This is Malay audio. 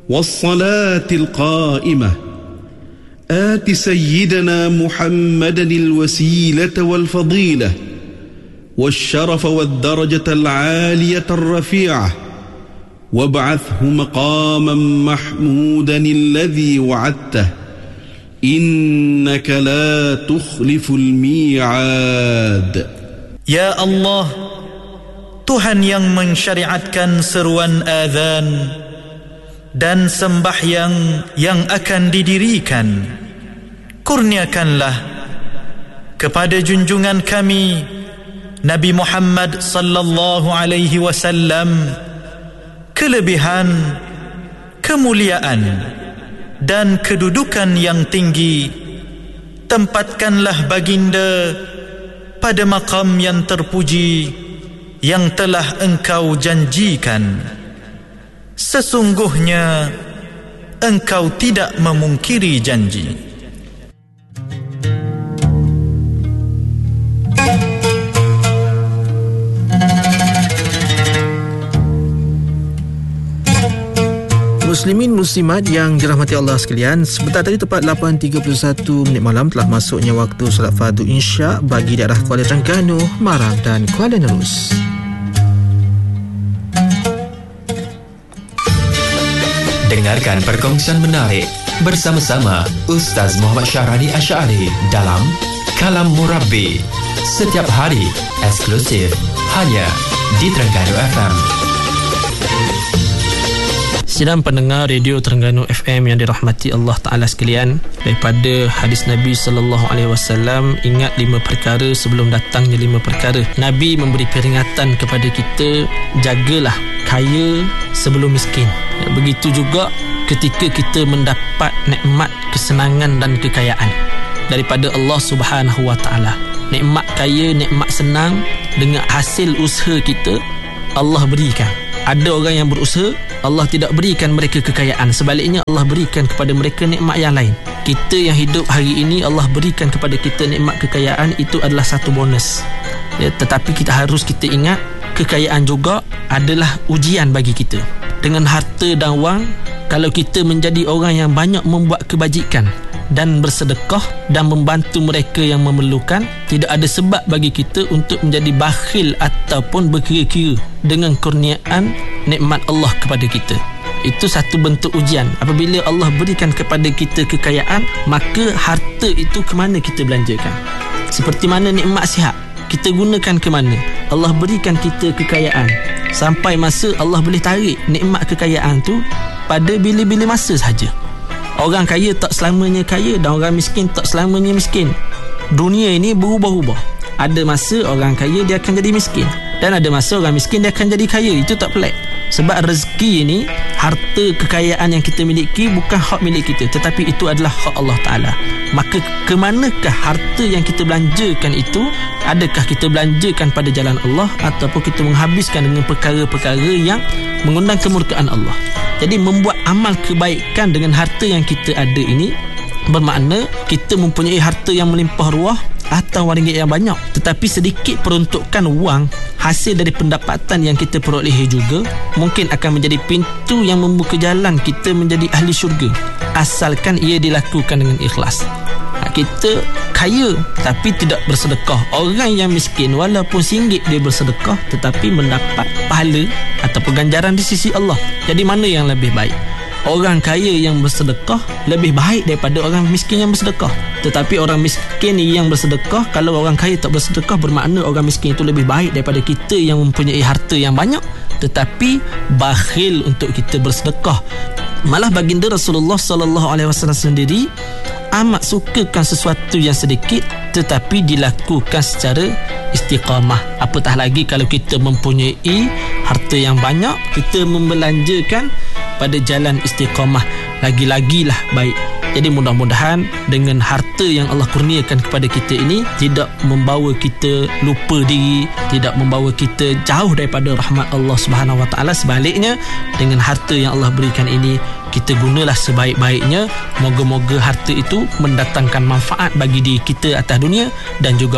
والصلاة القائمة آت سيدنا محمدا الوسيلة والفضيلة والشرف والدرجة العالية الرفيعة وابعثه مقاما محمودا الذي وعدته إنك لا تخلف الميعاد. Ya Allah, Tuhan yang mensyariatkan seruan azan dan sembahyang yang akan didirikan, kurniakanlah kepada junjungan kami Nabi Muhammad sallallahu alaihi wasallam kelebihan, kemuliaan dan kedudukan yang tinggi. Tempatkanlah baginda pada maqam yang terpuji yang telah engkau janjikan. Sesungguhnya engkau tidak memungkiri janji. Muslimin muslimat yang dirahmati Allah sekalian, sebentar tadi tepat 8.31 malam telah masuknya waktu solat fardu Isya bagi daerah Kuala Terengganu, Marang dan Kuala Nerus. Dengarkan perkongsian menarik bersama-sama Ustaz Muhammad Syahrani Asy'ari dalam Kalam Murabbi setiap hari eksklusif hanya di Terengganu FM. Sidang pendengar Radio Terengganu FM yang dirahmati Allah Ta'ala sekalian, daripada hadis Nabi SAW, ingat 5 perkara sebelum datangnya 5 perkara. Nabi memberi peringatan kepada kita, jagalah kaya sebelum miskin. Begitu juga ketika kita mendapat nikmat kesenangan dan kekayaan daripada Allah Subhanahu Wa Ta'ala. Nikmat kaya, nikmat senang dengan hasil usaha kita Allah berikan. Ada orang yang berusaha, Allah tidak berikan mereka kekayaan. Sebaliknya Allah berikan kepada mereka nikmat yang lain. Kita yang hidup hari ini, Allah berikan kepada kita nikmat kekayaan. Itu adalah satu bonus ya, tetapi kita ingat, kekayaan juga adalah ujian bagi kita. Dengan harta dan wang, kalau kita menjadi orang yang banyak membuat kebajikan dan bersedekah dan membantu mereka yang memerlukan, tidak ada sebab bagi kita untuk menjadi bakhil ataupun berkira-kira dengan kurniaan nikmat Allah kepada kita. Itu satu bentuk ujian. Apabila Allah berikan kepada kita kekayaan, maka harta itu ke mana kita belanjakan? Seperti mana nikmat sihat, kita gunakan ke mana? Allah berikan kita kekayaan, sampai masa Allah boleh tarik nikmat kekayaan tu pada bila-bila masa sahaja. Orang kaya tak selamanya kaya dan orang miskin tak selamanya miskin. Dunia ini berubah-ubah. Ada masa orang kaya dia akan jadi miskin, dan ada masa orang miskin dia akan jadi kaya. Itu tak pelik. Sebab rezeki ini, harta kekayaan yang kita miliki bukan hak milik kita, tetapi itu adalah hak Allah Ta'ala. Maka ke manakah harta yang kita belanjakan itu? Adakah kita belanjakan pada jalan Allah, ataupun kita menghabiskan dengan perkara-perkara yang mengundang kemurkaan Allah? Jadi membuat amal kebaikan dengan harta yang kita ada ini bermakna kita mempunyai harta yang melimpah ruah atau wang ringgit yang banyak, tetapi sedikit peruntukan wang hasil dari pendapatan yang kita perolehi juga mungkin akan menjadi pintu yang membuka jalan kita menjadi ahli syurga, asalkan ia dilakukan dengan ikhlas. Kita kaya tapi tidak bersedekah. Orang yang miskin walaupun RM1 dia bersedekah, tetapi mendapat pahala ataupun ganjaran di sisi Allah. Jadi mana yang lebih baik? Orang kaya yang bersedekah lebih baik daripada orang miskin yang bersedekah. Tetapi orang miskin yang bersedekah, kalau orang kaya tak bersedekah, bermakna orang miskin itu lebih baik daripada kita yang mempunyai harta yang banyak tetapi bakhil untuk kita bersedekah. Malah baginda Rasulullah SAW sendiri amat sukakan sesuatu yang sedikit tetapi dilakukan secara istiqamah. Apatah lagi kalau kita mempunyai harta yang banyak, kita membelanjakan pada jalan istiqamah, lagi-lagilah baik. Jadi mudah-mudahan dengan harta yang Allah kurniakan kepada kita ini tidak membawa kita lupa diri, tidak membawa kita jauh daripada rahmat Allah Subhanahu Wa Taala. Sebaliknya, dengan harta yang Allah berikan ini, kita gunalah sebaik-baiknya. Moga-moga harta itu mendatangkan manfaat bagi diri kita atas dunia dan juga